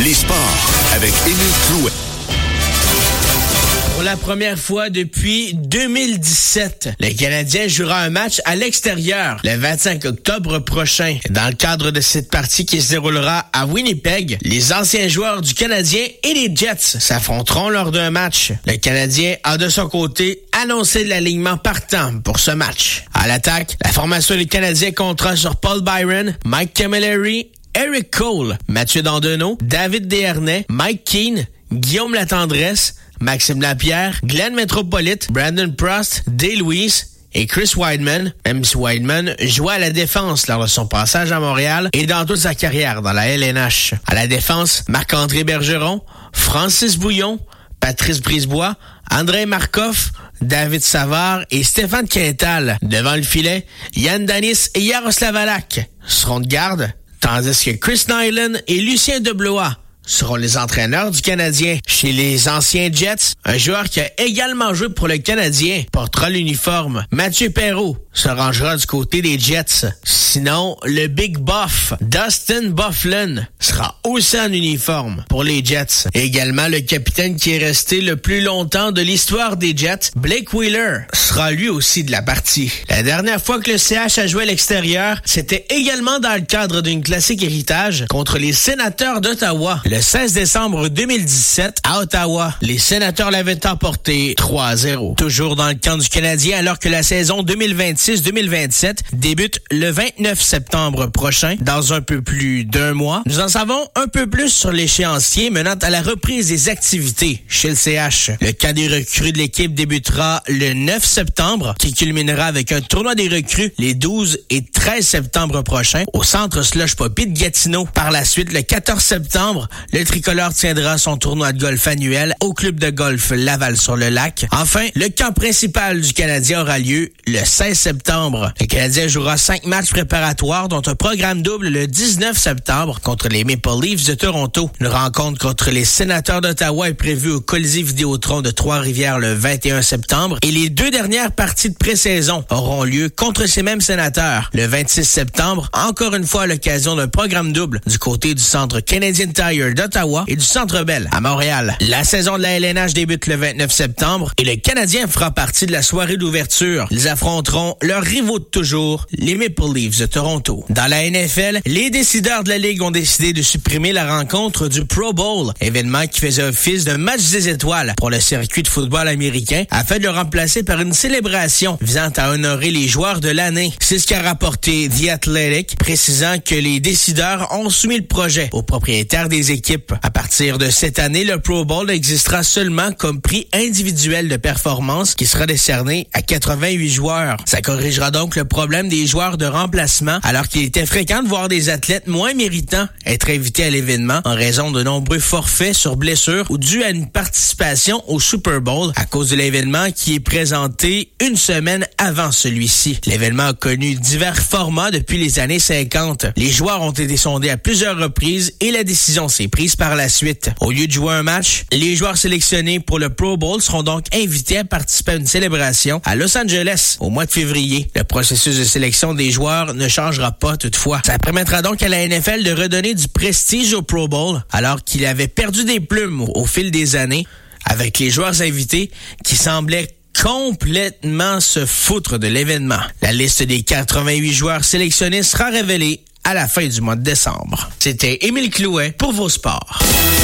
Les sports avec Émile Clouet. Pour la première fois depuis 2017, le Canadien jouera un match à l'extérieur le 25 octobre prochain. Dans le cadre de cette partie qui se déroulera à Winnipeg, les anciens joueurs du Canadien et les Jets s'affronteront lors d'un match. Le Canadien a de son côté annoncé l'alignement partant pour ce match. À l'attaque, la formation du Canadien comptera sur Paul Byron, Mike Camilleri, Eric Cole, Mathieu Dandonneau, David Desharnais, Mike Keane, Guillaume Latendresse, Maxime Lapierre, Glenn Metropolite, Brandon Prost, Day Lewis et Chris Wideman. Même si Wideman jouait à la défense lors de son passage à Montréal et dans toute sa carrière dans la LNH. À la défense, Marc-André Bergeron, Francis Bouillon, Patrice Brisebois, Andrei Markov, David Savard et Stéphane Quintal. Devant le filet, Yann Danis et Yaroslav Halak seront de garde, tandis que Chris Nyland et Lucien Deblois seront les entraîneurs du Canadien. Chez les anciens Jets, un joueur qui a également joué pour le Canadien portera l'uniforme. Mathieu Perreault se rangera du côté des Jets. Sinon, le Big Buff, Dustin Byfuglien, sera aussi en uniforme pour les Jets. Et également, le capitaine qui est resté le plus longtemps de l'histoire des Jets, Blake Wheeler, sera lui aussi de la partie. La dernière fois que le CH a joué à l'extérieur, c'était également dans le cadre d'une classique héritage contre les Sénateurs d'Ottawa. Le 16 décembre 2017, à Ottawa, les Sénateurs l'avaient emporté 3-0. Toujours dans le camp du Canadien, alors que la saison 2026-2027 débute le 29 septembre prochain, dans un peu plus d'un mois. Nous en savons un peu plus sur l'échéancier menant à la reprise des activités chez le CH. Le camp des recrues de l'équipe débutera le 9 septembre, qui culminera avec un tournoi des recrues les 12 et 13 septembre prochains au centre Slush Poppy de Gatineau. Par la suite, le 14 septembre, le tricolore tiendra son tournoi de golf annuel au club de golf Laval-sur-le-Lac. Enfin, le camp principal du Canadien aura lieu le 16 septembre. Le Canadien jouera 5 matchs préparatoires, dont un programme double le 19 septembre contre les Maple Leafs de Toronto. Une rencontre contre les Sénateurs d'Ottawa est prévue au Colisée Vidéotron de Trois-Rivières le 21 septembre. Et les 2 dernières parties de pré-saison auront lieu contre ces mêmes Sénateurs. Le 26 septembre, encore une fois à l'occasion d'un programme double du côté du centre Canadian Tire d'Ottawa et du Centre Bell à Montréal. La saison de la LNH débute le 29 septembre et le Canadien fera partie de la soirée d'ouverture. Ils affronteront leurs rivaux de toujours, les Maple Leafs de Toronto. Dans la NFL, les décideurs de la Ligue ont décidé de supprimer la rencontre du Pro Bowl, événement qui faisait office de match des étoiles pour le circuit de football américain, afin de le remplacer par une célébration visant à honorer les joueurs de l'année. C'est ce qu'a rapporté The Athletic, précisant que les décideurs ont soumis le projet aux propriétaires des équipes. À partir de cette année, le Pro Bowl existera seulement comme prix individuel de performance qui sera décerné à 88 joueurs. Ça corrigera donc le problème des joueurs de remplacement, alors qu'il était fréquent de voir des athlètes moins méritants être invités à l'événement en raison de nombreux forfaits sur blessure ou dû à une participation au Super Bowl à cause de l'événement qui est présenté une semaine avant celui-ci. L'événement a connu divers formats depuis les années 50. Les joueurs ont été sondés à plusieurs reprises et la décision s'est prise par la suite. Au lieu de jouer un match, les joueurs sélectionnés pour le Pro Bowl seront donc invités à participer à une célébration à Los Angeles au mois de février. Le processus de sélection des joueurs ne changera pas toutefois. Ça permettra donc à la NFL de redonner du prestige au Pro Bowl alors qu'il avait perdu des plumes au fil des années avec les joueurs invités qui semblaient complètement se foutre de l'événement. La liste des 88 joueurs sélectionnés sera révélée à la fin du mois de décembre. C'était Émile Clouet pour vos sports.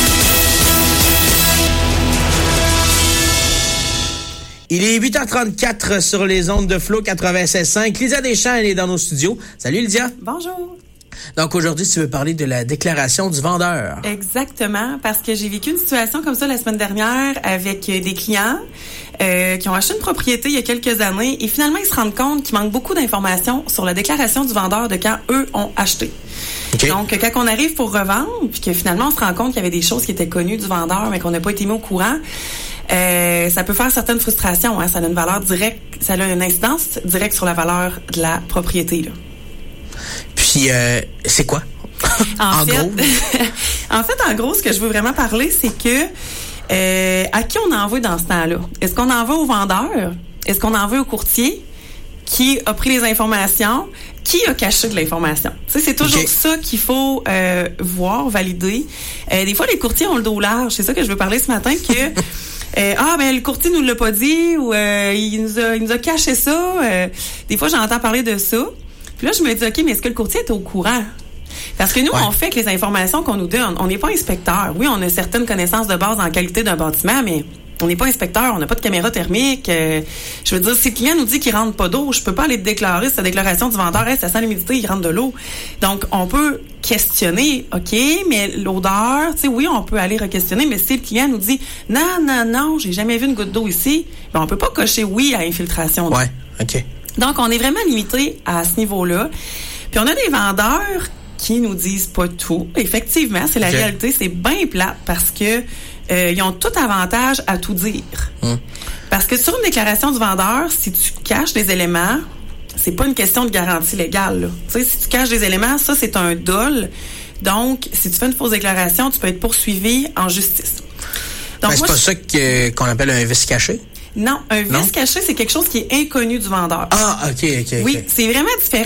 Il est 8h34 sur les ondes de Flow 96.5. Lydia Deschamps, elle est dans nos studios. Salut Lydia. Bonjour. Donc aujourd'hui, tu veux parler de la déclaration du vendeur. Exactement, parce que j'ai vécu une situation comme ça la semaine dernière avec des clients qui ont acheté une propriété il y a quelques années et finalement ils se rendent compte qu'il manque beaucoup d'informations sur la déclaration du vendeur de quand eux ont acheté. Okay. Donc quand on arrive pour revendre, puis que finalement on se rend compte qu'il y avait des choses qui étaient connues du vendeur mais qu'on n'a pas été mis au courant, ça peut faire certaines frustrations. Hein? Ça a une valeur directe, ça a une incidence directe sur la valeur de la propriété. Là. Puis c'est quoi? En gros? En gros, ce que je veux vraiment parler, c'est que à qui on en veut dans ce temps-là? Est-ce qu'on en veut au vendeur? Est-ce qu'on en veut au courtier qui a pris les informations, qui a caché de l'information? Tu sais, c'est toujours ça qu'il faut voir, valider. Des fois, les courtiers ont le dos large. C'est ça que je veux parler ce matin, que le courtier nous l'a pas dit, ou il nous a caché ça. Des fois, j'entends parler de ça. Puis là, je me dis, OK, mais est-ce que le courtier est au courant? Parce que nous, on fait que les informations qu'on nous donne. On n'est pas inspecteur. Oui, on a certaines connaissances de base en la qualité d'un bâtiment, mais on n'est pas inspecteur, on n'a pas de caméra thermique. Je veux dire, si le client nous dit qu'il rentre pas d'eau, je peux pas aller déclarer sa déclaration du vendeur, ça sent l'humidité, il rentre de l'eau. Donc, on peut questionner, OK, mais l'odeur, tu sais, oui, on peut aller re-questionner, mais si le client nous dit non, j'ai jamais vu une goutte d'eau ici, ben on peut pas cocher oui à infiltration d'eau. Ouais, OK. Donc, on est vraiment limité à ce niveau-là. Puis on a des vendeurs qui nous disent pas tout. Effectivement, c'est la réalité, c'est bien plate parce que ils ont tout avantage à tout dire. Parce que sur une déclaration du vendeur, si tu caches des éléments, c'est pas une question de garantie légale, là. Tu sais, si tu caches des éléments, ça, c'est un dol. Donc, si tu fais une fausse déclaration, tu peux être poursuivi en justice. Donc, c'est pas ça qu'on appelle un vice caché? Non, un vice caché, c'est quelque chose qui est inconnu du vendeur. Ah, OK. Oui, c'est vraiment différent.